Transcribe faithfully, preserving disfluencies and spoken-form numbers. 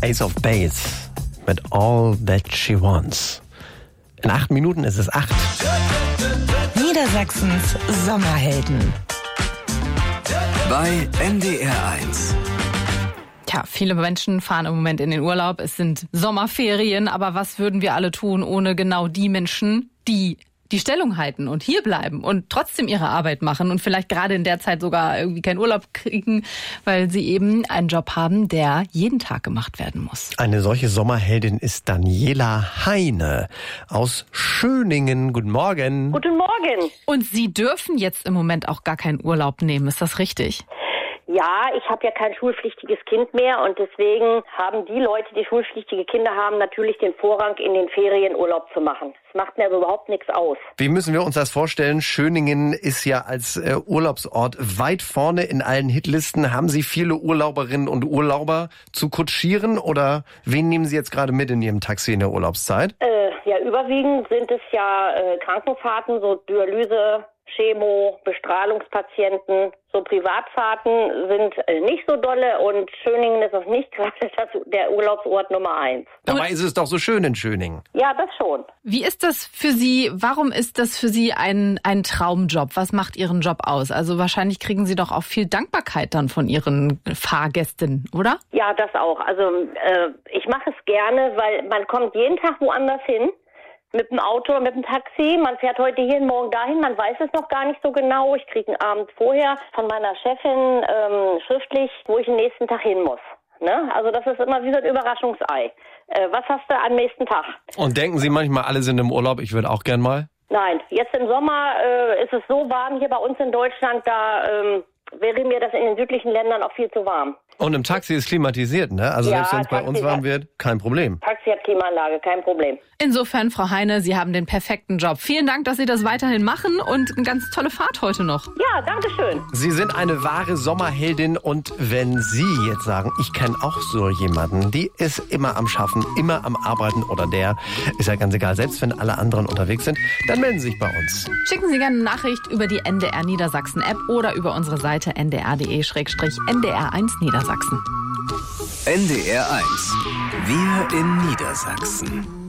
Ace of Base mit All That She Wants. In acht Minuten ist es acht. Niedersachsens Sommerhelden. Bei N D R eins. Tja, viele Menschen fahren im Moment in den Urlaub. Es sind Sommerferien, aber was würden wir alle tun ohne genau die Menschen, die die Stellung halten und hier bleiben und trotzdem ihre Arbeit machen und vielleicht gerade in der Zeit sogar irgendwie keinen Urlaub kriegen, weil sie eben einen Job haben, der jeden Tag gemacht werden muss. Eine solche Sommerheldin ist Daniela Heine aus Schöningen. Guten Morgen. Guten Morgen. Und Sie dürfen jetzt im Moment auch gar keinen Urlaub nehmen, ist das richtig? Ja, ich habe ja kein schulpflichtiges Kind mehr und deswegen haben die Leute, die schulpflichtige Kinder haben, natürlich den Vorrang, in den Ferien Urlaub zu machen. Das macht mir also überhaupt nichts aus. Wie müssen wir uns das vorstellen? Schöningen ist ja als äh, Urlaubsort weit vorne in allen Hitlisten. Haben Sie viele Urlauberinnen und Urlauber zu kutschieren oder wen nehmen Sie jetzt gerade mit in Ihrem Taxi in der Urlaubszeit? Äh, ja, überwiegend sind es ja äh, Krankenfahrten, so Dialyse, Chemo, Bestrahlungspatienten. So Privatfahrten sind nicht so dolle und Schöningen ist auch nicht gerade das, der Urlaubsort Nummer eins. Dabei ist es doch so schön in Schöningen. Ja, das schon. Wie ist das für Sie, warum ist das für Sie ein, ein Traumjob? Was macht Ihren Job aus? Also wahrscheinlich kriegen Sie doch auch viel Dankbarkeit dann von Ihren Fahrgästen, oder? Ja, das auch. Also äh, ich mache es gerne, weil man kommt jeden Tag woanders hin. Mit dem Auto, mit dem Taxi. Man fährt heute hier, morgen dahin. Man weiß es noch gar nicht so genau. Ich kriege einen Abend vorher von meiner Chefin ähm, schriftlich, wo ich den nächsten Tag hin muss. Ne? Also das ist immer wie so ein Überraschungsei. Äh, was hast du am nächsten Tag? Und denken Sie manchmal, alle sind im Urlaub, ich würde auch gern mal? Nein, jetzt im Sommer äh, ist es so warm hier bei uns in Deutschland, da ähm, wäre mir das in den südlichen Ländern auch viel zu warm. Und im Taxi ist klimatisiert, ne? Also Ja, selbst wenn es bei Taxi uns warm hat- wird, kein Problem. Taxi hat Klimaanlage, kein Problem. Insofern, Frau Heine, Sie haben den perfekten Job. Vielen Dank, dass Sie das weiterhin machen und eine ganz tolle Fahrt heute noch. Ja, danke schön. Sie sind eine wahre Sommerheldin und wenn Sie jetzt sagen, ich kenne auch so jemanden, die ist immer am Schaffen, immer am Arbeiten oder der, ist ja ganz egal, selbst wenn alle anderen unterwegs sind, dann melden Sie sich bei uns. Schicken Sie gerne eine Nachricht über die N D R Niedersachsen App oder über unsere Seite n d r punkt d e slash n d r eins Niedersachsen. N D R eins. Wir in Niedersachsen.